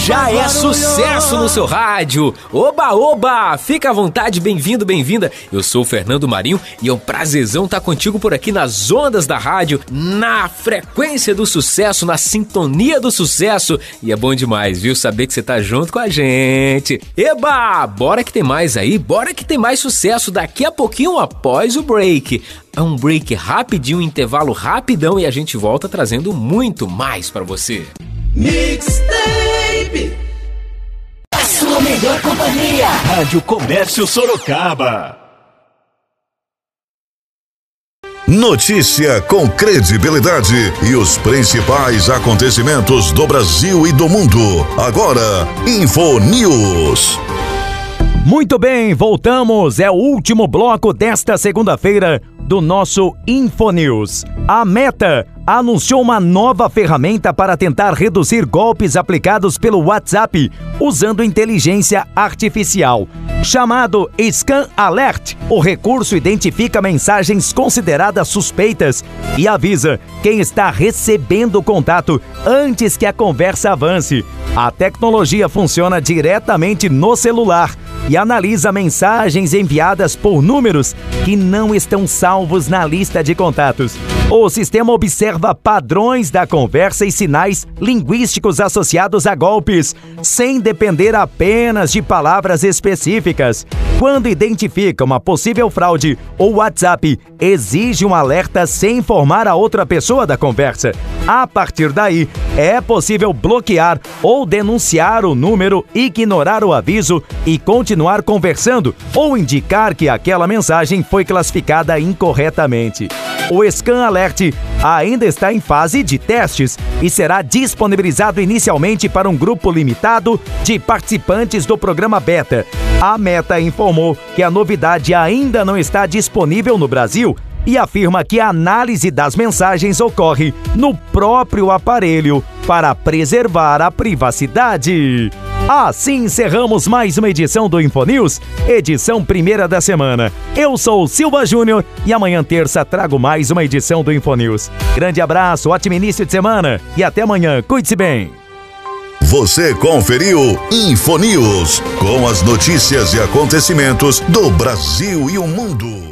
Já é sucesso no seu rádio. Oba, oba! Fica à vontade, bem-vindo, bem-vinda. Eu sou o Fernando Marinho e é um prazerzão estar contigo por aqui nas ondas da rádio, na frequência do sucesso, na sintonia do sucesso. E é bom demais, viu? Saber que você tá junto com a gente. Eba! Bora que tem mais aí, bora que tem mais sucesso daqui a pouquinho após o break. É um break rapidinho, um intervalo rapidão e a gente volta trazendo muito mais pra você. Mixtape, a sua melhor companhia. Rádio Comércio Sorocaba. Notícia com credibilidade e os principais acontecimentos do Brasil e do mundo. Agora, InfoNews. Muito bem, voltamos. É o último bloco desta segunda-feira do nosso InfoNews. A Meta anunciou uma nova ferramenta para tentar reduzir golpes aplicados pelo WhatsApp usando inteligência artificial. Chamado Scam Alert, o recurso identifica mensagens consideradas suspeitas e avisa quem está recebendo o contato antes que a conversa avance. A tecnologia funciona diretamente no celular e analisa mensagens enviadas por números que não estão salvos na lista de contatos. O sistema observa padrões da conversa e sinais linguísticos associados a golpes, sem depender apenas de palavras específicas. Quando identifica uma possível fraude, o WhatsApp exige um alerta sem informar a outra pessoa da conversa. A partir daí, é possível bloquear ou denunciar o número, ignorar o aviso e continuar conversando ou indicar que aquela mensagem foi classificada incorretamente. O Scam Alert ainda está em fase de testes e será disponibilizado inicialmente para um grupo limitado de participantes do programa Beta. A Meta informou que a novidade ainda não está disponível no Brasil e afirma que a análise das mensagens ocorre no próprio aparelho para preservar a privacidade. Assim encerramos mais uma edição do InfoNews, edição primeira da semana. Eu sou o Silva Júnior e amanhã terça trago mais uma edição do InfoNews. Grande abraço, ótimo início de semana e até amanhã. Cuide-se bem. Você conferiu InfoNews, com as notícias e acontecimentos do Brasil e o mundo.